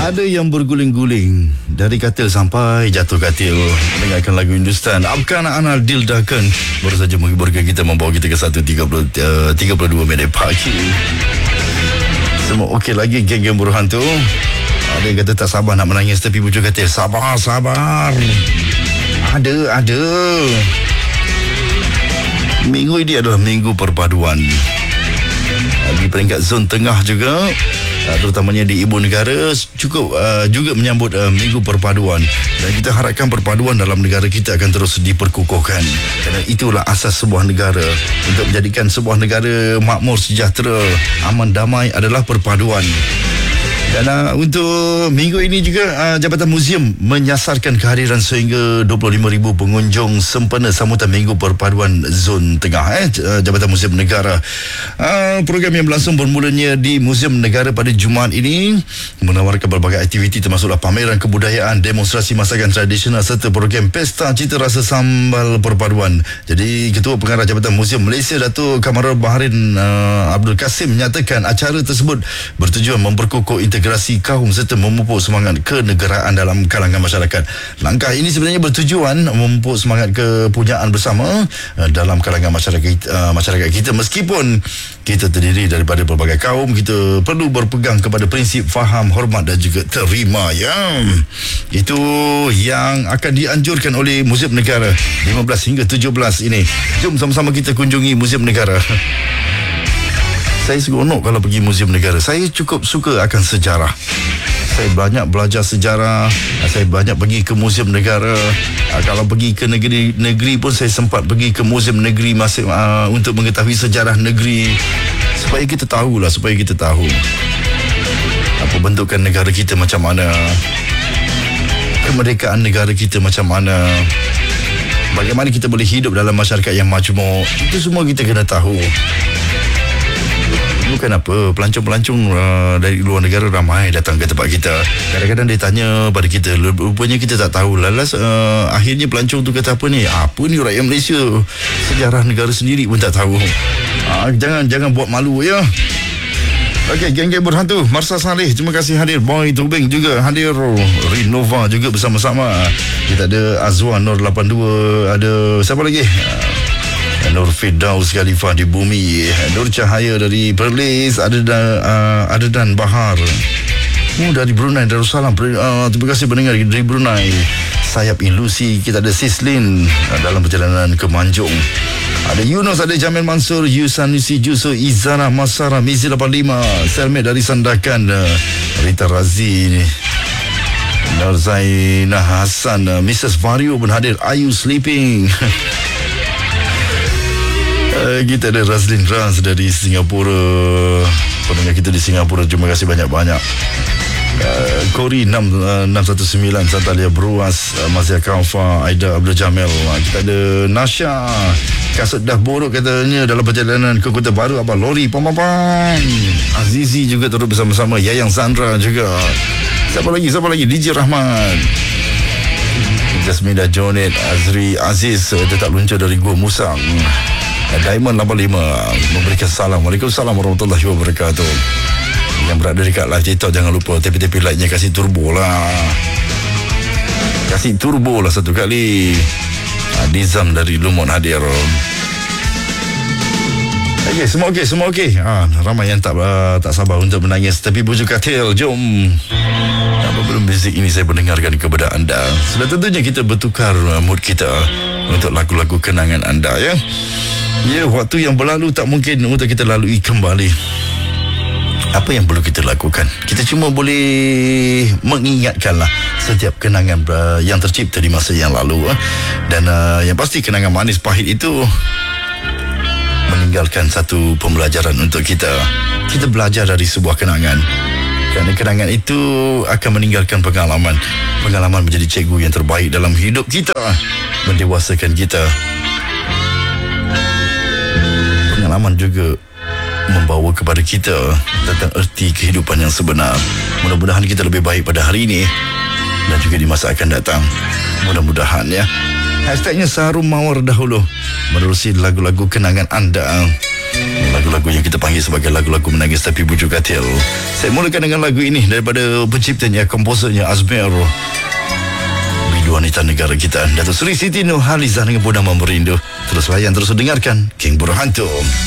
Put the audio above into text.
Ada yang berguling-guling dari katil sampai jatuh katil, mendengarkan lagu Hindustan. Apakah anak-anak dildakan baru saja menghiburkan kita, membawa kita ke 1.32 minit pagi. Semua okey lagi geng-geng buruhan tu. Ada yang kata tak sabar nak menangis tepi bujur katil. Sabar. Ada. Minggu ini adalah minggu perpaduan. Di peringkat zon tengah juga, terutamanya di ibu negara, cukup juga menyambut minggu perpaduan, dan kita harapkan perpaduan dalam negara kita akan terus diperkukuhkan, kerana itulah asas sebuah negara. Untuk menjadikan sebuah negara makmur, sejahtera, aman, damai adalah perpaduan. Dan untuk minggu ini juga Jabatan Museum menyasarkan kehadiran sehingga 25,000 pengunjung sempena sambutan Minggu Perpaduan Zon Tengah. Jabatan Museum Negara. Program yang berlangsung bermulanya di Museum Negara pada Jumaat ini menawarkan berbagai aktiviti, termasuklah pameran kebudayaan, demonstrasi masakan tradisional serta program pesta cita rasa sambal perpaduan. Jadi Ketua Pengarah Jabatan Museum Malaysia, Datuk Kamarul Baharin Abdul Kasim, menyatakan acara tersebut bertujuan memperkukuh integrasi kaum serta memupuk semangat kenegaraan dalam kalangan masyarakat. Langkah ini sebenarnya bertujuan memupuk semangat kepunyaan bersama dalam kalangan masyarakat kita. Meskipun kita terdiri daripada berbagai kaum, kita perlu berpegang kepada prinsip faham, hormat dan juga terima. Itu yang akan dianjurkan oleh Museum Negara 15 hingga 17 ini. Jom sama-sama kita kunjungi Museum Negara. Saya seronok kalau pergi Museum Negara. Saya cukup suka akan sejarah. Saya banyak belajar sejarah. Saya banyak pergi ke Museum Negara. Kalau pergi ke negeri pun saya sempat pergi ke Museum Negeri untuk mengetahui sejarah negeri, supaya kita tahu apa bentukan negara kita macam mana, kemerdekaan negara kita macam mana, bagaimana kita boleh hidup dalam masyarakat yang majmuk. Itu semua kita kena tahu. Bukan apa, pelancong-pelancong dari luar negara ramai datang ke tempat kita. Kadang-kadang dia tanya pada kita, rupanya kita tak tahu. Lalas akhirnya pelancong tu kata, apa ni rakyat Malaysia, sejarah negara sendiri pun tak tahu. Jangan buat malu ya. Okey, geng-geng berhantu, Marsa Saleh, terima kasih hadir. Boy Tobing juga hadir. Renova juga bersama-sama. Kita ada Azwan Nur 82, ada siapa lagi? Nur Firdaus Khalifah di Bumi, Nur Cahaya dari Perlis, ada Dan Bahar dari Brunei Darussalam. Terima kasih pendengar dari Brunei. Sayap Ilusi, kita ada Sislin dalam perjalanan ke Manjung. Ada Yunus, ada Jamil Mansur, Yusanusi Juso, Izana Masara, Mizi 85, Selmet dari Sandakan, Rita Razi, Nur Zainah Hassan, Mrs. Vario pun hadir. Are you sleeping? Kita ada Razlin Raz dari Singapura, pendengar kita di Singapura, terima kasih banyak-banyak. Kori 619, Santalia Bruas, Mazia Kaufa, Aida Abdul Jamil. Kita ada Nasha, kasut dah borok katanya dalam perjalanan ke Kota Baru, apa lori pam. Azizi juga turut bersama-sama. Yayang Sandra juga. Siapa lagi? DJ Rahman, Jasmida Jonet, Azri Aziz tetap luncur dari Gua Musang. Diamond 85 memberikan salam. Waalaikumsalam warahmatullahi wabarakatuh. Yang berada dekat live TikTok, jangan lupa tepi-tepi like-nya kasih turbo lah. Satu kali. Dizam dari Lumon hadir. Semua okey. Ramai yang tak sabar untuk menangis tepi bujur katil. Jom. Sebelum muzik ini saya mendengarkan kepada anda. Sudah tentunya kita bertukar mood kita untuk lagu-lagu kenangan anda ya. Ya, waktu yang berlalu tak mungkin untuk kita lalui kembali. Apa yang perlu kita lakukan? Kita cuma boleh mengingatkanlah setiap kenangan yang tercipta di masa yang lalu. Dan yang pasti kenangan manis pahit itu meninggalkan satu pembelajaran untuk kita. Kita belajar dari sebuah kenangan. Kerana kenangan itu akan meninggalkan pengalaman. Pengalaman menjadi cikgu yang terbaik dalam hidup kita, mendewasakan kita. Pengalaman juga membawa kepada kita tentang erti kehidupan yang sebenar. Mudah-mudahan kita lebih baik pada hari ini dan juga di masa akan datang. Mudah-mudahan ya. Hashtagnya Saharum Mawar dahulu, menerusi lagu-lagu kenangan anda. Lagu-lagu yang kita panggil sebagai lagu-lagu menangis tapi bujuk katil. Saya mulakan dengan lagu ini daripada penciptanya, komposernya Azmer, bidu wanita negara kita, Datuk Seri Siti Nurhalizah dengan Purnama Merindu. Terus layan, terus dengarkan King Berhantu.